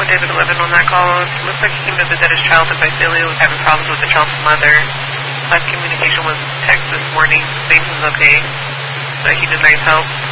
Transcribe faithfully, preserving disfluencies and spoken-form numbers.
with David eleven on that call. It looks like he came to visit his child in Visalia, was having problems with the child's mother. Last communication was text this morning. Things was okay, but he denies help.